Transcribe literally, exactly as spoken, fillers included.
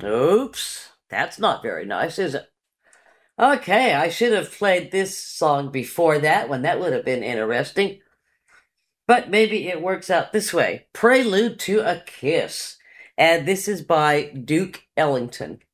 Oops, that's not very nice, is it? Okay, I should have played this song before that one. That would have been interesting. But maybe it works out this way. Prelude to a Kiss. And this is by Duke Ellington.